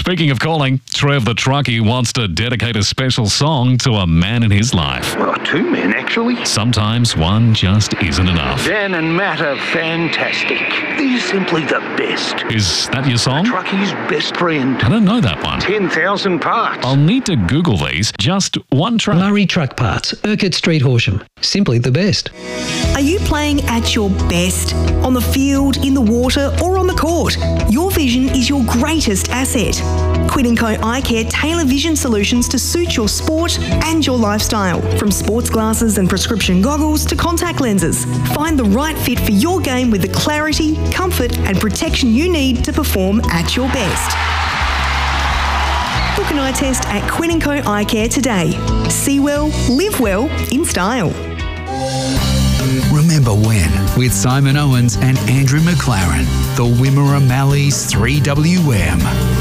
Speaking of calling, Trev the Truckie wants to dedicate a special song to a man in his life. Well, two men, actually. Sometimes one just isn't enough. Dan and Matt are fantastic. They're simply the best. Is that your song? Truckie's best friend. I don't know that one. 10,000 parts. I'll need to Google these. Just one track. Murray Truck Parts, Urquhart Street, Horsham. Simply the best. Are you playing at your best? On the field, in the water, or on the court? Your vision is your greatest asset. Quinn & Co Eye Care tailor vision solutions to suit your sport and your lifestyle. From sports glasses and prescription goggles to contact lenses. Find the right fit for your game with the clarity, comfort and protection you need to perform at your best. Book an eye test at Quinn & Co Eye Care today. See well, live well in style. Remember when with Simon Owens and Andrew McLaren, the Wimmera Malleys 3WM.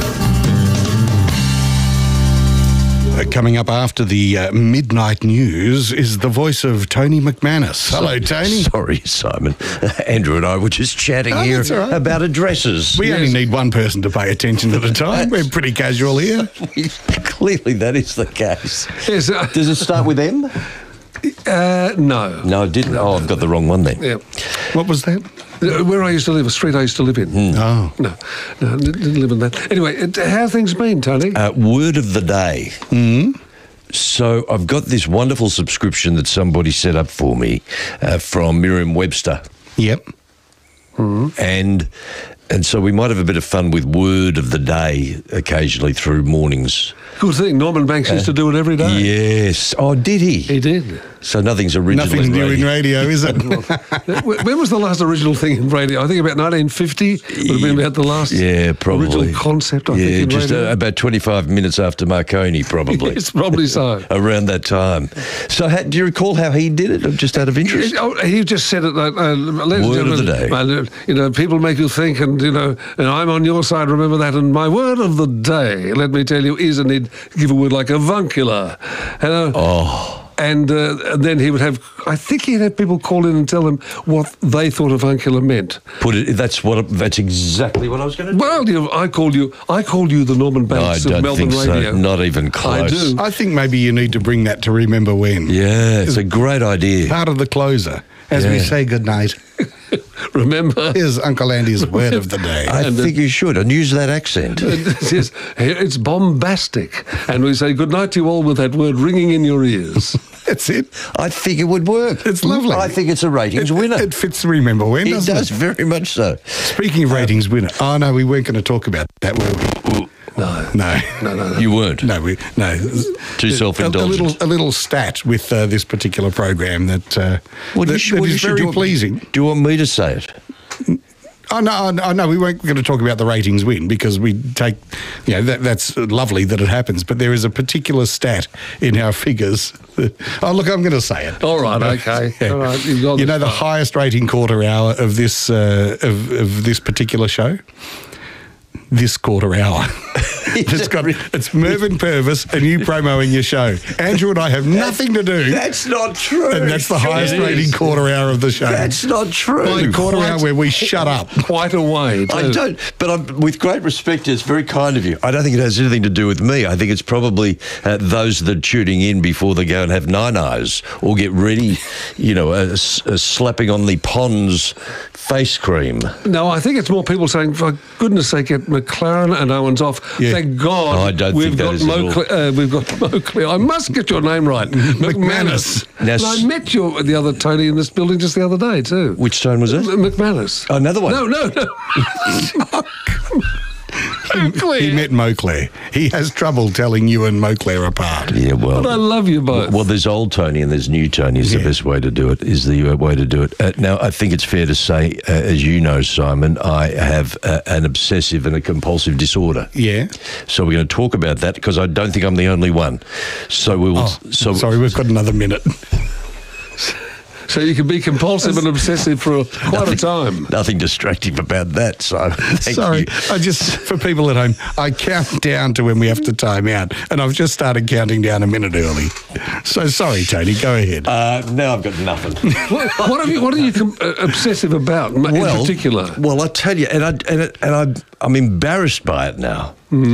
Coming up after the midnight news is the voice of Tony McManus. Hello, Tony. Sorry, Simon. Andrew and I were just chatting here right. about addresses. We only need one person to pay attention at a time. We're pretty casual here. Clearly that is the case. Yes, Does it start with M? no. No, it didn't. Oh, I've got the wrong one then. Yeah. What was that? Where I used to live, a street I used to live in. Oh. No, didn't live in that. Anyway, how have things been, Tony? Word of the day. So I've got this wonderful subscription that somebody set up for me from Merriam-Webster. Yep. And so we might have a bit of fun with word of the day occasionally through mornings. Good thing. Norman Banks used to do it every day. Yes. Oh, did he? He did. So nothing's original Nothing new in radio, is it? When was the last original thing in radio? I think about 1950 would have been about the last probably. original concept, I think, in just radio. About 25 minutes after Marconi, probably. It's probably so. Around that time. So do you recall how he did it, just out of interest? He just said it like, word of the day. People make you think, and I'm on your side, remember that. And my word of the day, let me tell you, is, and he'd give a word like avuncular. And then he would have, I think he'd have people call in and tell them what they thought avuncular meant. That's exactly what I was going to do. Well, I called you the Norman Banks of Melbourne Radio. So. Not even close. I do. I think maybe you need to bring that to Remember When. Yeah, it's a great idea. Part of the closer, as we say goodnight. Remember? Here's Uncle Andy's word of the day. I think you should, and use that accent. Yes, it's bombastic. And we say goodnight to you all with that word ringing in your ears. That's it. I think it would work. It's lovely. I think it's a ratings winner. It fits Remember When, doesn't it? It does, very much so. Speaking of ratings winner, no, we weren't going to talk about that, were we? No. You weren't? No. Too self-indulgent. A little stat with this particular program that is very pleasing. Do you want me to say it? Oh, no, we weren't going to talk about the ratings win because we take, that's lovely that it happens, but there is a particular stat in our figures. Look, I'm going to say it. All right, okay. Yeah. All right, the highest rating quarter hour of this of this particular show? This quarter hour. It's Mervyn Purvis and you promoing your show. Andrew and I have nothing to do. That's not true. And that's the highest rating quarter hour of the show. That's not true. The quarter hour where we shut up. Quite a way. I don't, but with great respect, it's very kind of you. I don't think it has anything to do with me. I think it's probably those that are tuning in before they go and have nine eyes or get ready, slapping on the Pond's face cream. No, I think it's more people saying, for goodness sake, get McLaren and Owens off. Yeah. Thank God I don't think that is at all. We've got Moclair. I must get your name right. McManus. Now, and I met you the other Tony in this building just the other day too. Which tone was it? McManus. Another one? No. He met Moclair. He has trouble telling you and Moclair apart. Yeah, well. But I love you both. Well, there's old Tony and there's new Tony is the best way to do it, Now, I think it's fair to say, as you know, Simon, I have an obsessive and a compulsive disorder. Yeah. So we're going to talk about that because I don't think I'm the only one. So we will. Sorry, we've got another minute. So you can be compulsive and obsessive for quite a time. Nothing distracting about that, so Sorry, thank you. For people at home, I count down to when we have to time out, and I've just started counting down a minute early. So sorry, Tony, go ahead. Now I've got nothing. What are you obsessive about in particular? Well, I tell you, and I'm embarrassed by it now.